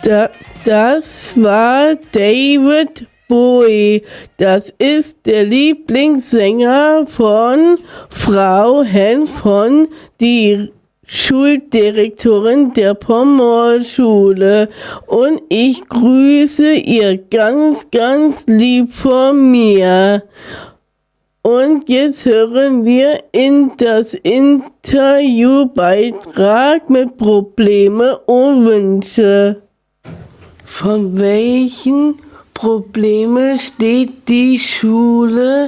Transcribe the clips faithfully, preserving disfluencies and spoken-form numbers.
Da, das war David Bowie. Das ist der Lieblingssänger von Frau Hen von die Schuldirektorin der Pommerschule, und ich grüße ihr ganz, ganz lieb von mir. Und jetzt hören wir in das Interviewbeitrag mit Probleme und Wünsche. Von welchen Problemen steht die Schule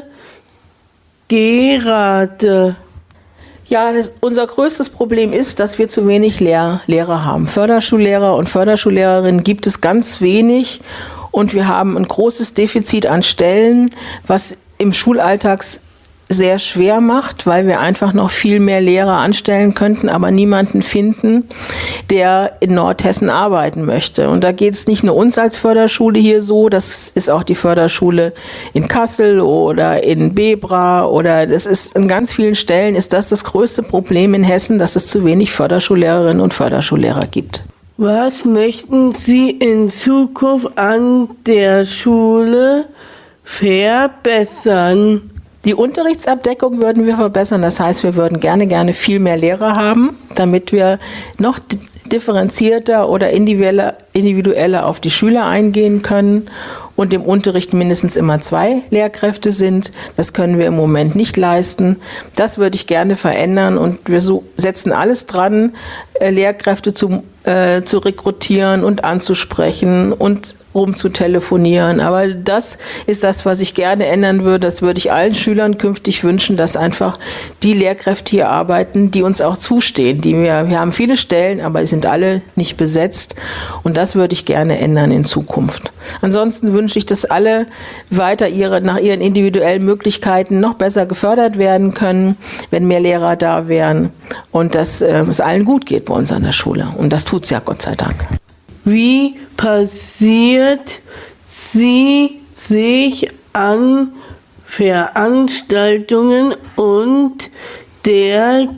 gerade? Ja, das, unser größtes Problem ist, dass wir zu wenig Lehr- Lehrer haben. Förderschullehrer und Förderschullehrerinnen gibt es ganz wenig, und wir haben ein großes Defizit an Stellen, was im Schulalltag sehr schwer macht, weil wir einfach noch viel mehr Lehrer anstellen könnten, aber niemanden finden, der in Nordhessen arbeiten möchte. Und da geht es nicht nur uns als Förderschule hier so, das ist auch die Förderschule in Kassel oder in Bebra, oder das ist in ganz vielen Stellen ist das das größte Problem in Hessen, dass es zu wenig Förderschullehrerinnen und Förderschullehrer gibt. Was möchten Sie in Zukunft an der Schule verbessern? Die Unterrichtsabdeckung würden wir verbessern. Das heißt, wir würden gerne, gerne viel mehr Lehrer haben, damit wir noch differenzierter oder individueller, individueller auf die Schüler eingehen können und im Unterricht mindestens immer zwei Lehrkräfte sind. Das können wir im Moment nicht leisten. Das würde ich gerne verändern, und wir so setzen alles dran, Lehrkräfte zu, äh, zu rekrutieren und anzusprechen und rumzutelefonieren. Aber das ist das, was ich gerne ändern würde. Das würde ich allen Schülern künftig wünschen, dass einfach die Lehrkräfte hier arbeiten, die uns auch zustehen. Die wir, wir haben viele Stellen, aber die sind alle nicht besetzt. Und das würde ich gerne ändern in Zukunft. Ansonsten wünsche ich, dass alle weiter ihre, nach ihren individuellen Möglichkeiten noch besser gefördert werden können, wenn mehr Lehrer da wären, und dass äh, es allen gut geht bei uns an der Schule. Und das tut's ja, Gott sei Dank. Wie passiert sie sich an Veranstaltungen und der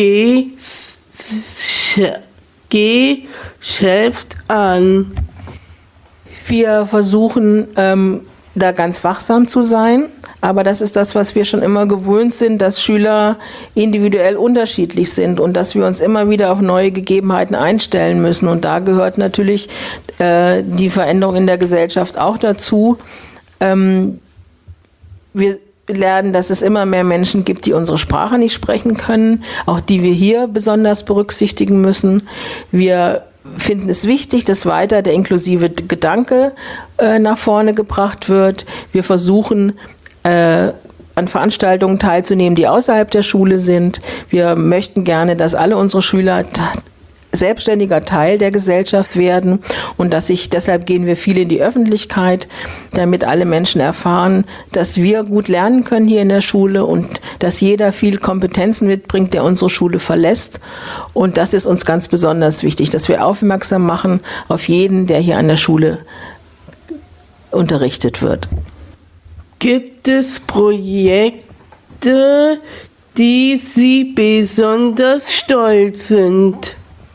Geschäft an? Wir versuchen, ähm, da ganz wachsam zu sein. Aber das ist das, was wir schon immer gewöhnt sind, dass Schüler individuell unterschiedlich sind und dass wir uns immer wieder auf neue Gegebenheiten einstellen müssen. Und da gehört natürlich äh, die Veränderung in der Gesellschaft auch dazu. Ähm, wir lernen, dass es immer mehr Menschen gibt, die unsere Sprache nicht sprechen können, auch die wir hier besonders berücksichtigen müssen. Wir finden es wichtig, dass weiter der inklusive Gedanke äh, nach vorne gebracht wird. Wir versuchen, Äh, an Veranstaltungen teilzunehmen, die außerhalb der Schule sind. Wir möchten gerne, dass alle unsere Schüler ta- selbstständiger Teil der Gesellschaft werden, und dass sich, deshalb gehen wir viel in die Öffentlichkeit, damit alle Menschen erfahren, dass wir gut lernen können hier in der Schule und dass jeder viel Kompetenzen mitbringt, der unsere Schule verlässt. Und das ist uns ganz besonders wichtig, dass wir aufmerksam machen auf jeden, der hier an der Schule unterrichtet wird. Gibt es Projekte, die Sie besonders stolz sind?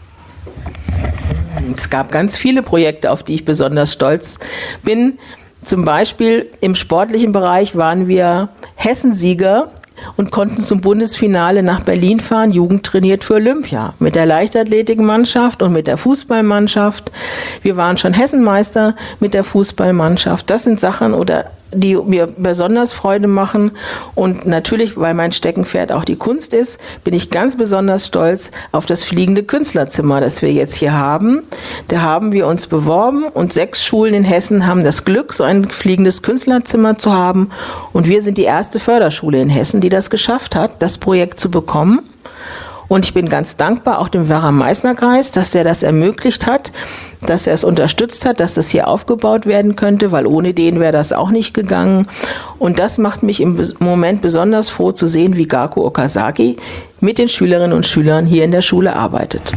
Es gab ganz viele Projekte, auf die ich besonders stolz bin. Zum Beispiel im sportlichen Bereich waren wir Hessensieger und konnten zum Bundesfinale nach Berlin fahren, jugendtrainiert für Olympia, mit der Leichtathletikmannschaft und mit der Fußballmannschaft. Wir waren schon Hessenmeister mit der Fußballmannschaft. Das sind Sachen, oder die mir besonders Freude machen. Und natürlich, weil mein Steckenpferd auch die Kunst ist, bin ich ganz besonders stolz auf das fliegende Künstlerzimmer, das wir jetzt hier haben. Da haben wir uns beworben, und sechs Schulen in Hessen haben das Glück, so ein fliegendes Künstlerzimmer zu haben. Und wir sind die erste Förderschule in Hessen, die das geschafft hat, das Projekt zu bekommen. Und ich bin ganz dankbar auch dem Werra-Meißner-Kreis, dass er das ermöglicht hat, dass er es unterstützt hat, dass das hier aufgebaut werden könnte, weil ohne den wäre das auch nicht gegangen. Und das macht mich im Moment besonders froh zu sehen, wie Gaku Okazaki mit den Schülerinnen und Schülern hier in der Schule arbeitet.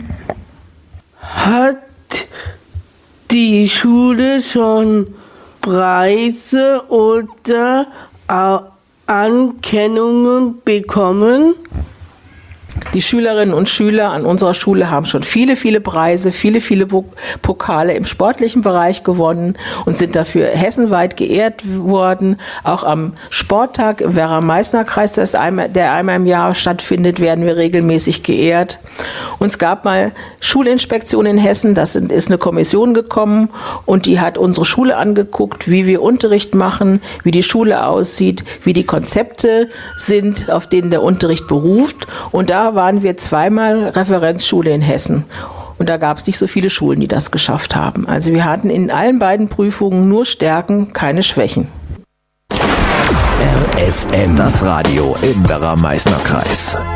Hat die Schule schon Preise oder Anerkennungen bekommen? Die Schülerinnen und Schüler an unserer Schule haben schon viele, viele Preise, viele, viele Pokale im sportlichen Bereich gewonnen und sind dafür hessenweit geehrt worden. Auch am Sporttag im Werra-Meißner-Kreis, der einmal im Jahr stattfindet, werden wir regelmäßig geehrt. Und es gab mal Schulinspektion in Hessen, das ist eine Kommission gekommen und die hat unsere Schule angeguckt, wie wir Unterricht machen, wie die Schule aussieht, wie die Konzepte sind, auf denen der Unterricht beruft. Und da waren wir zweimal Referenzschule in Hessen. Und da gab es nicht so viele Schulen, die das geschafft haben. Also wir hatten in allen beiden Prüfungen nur Stärken, keine Schwächen. R F M, das Radio im Werra-Meißner-Kreis.